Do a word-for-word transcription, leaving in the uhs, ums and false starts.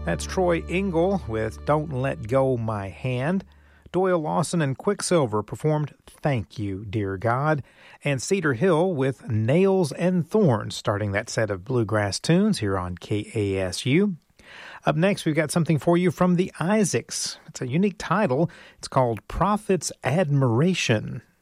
That's Troy Engel with Don't Let Go My Hand. Doyle Lawson and Quicksilver performed Thank You, Dear God. And Cedar Hill with Nails and Thorns, starting that set of bluegrass tunes here on K A S U. Up next, we've got something for you from the Isaacs. It's a unique title. It's called Prophet's Admiration.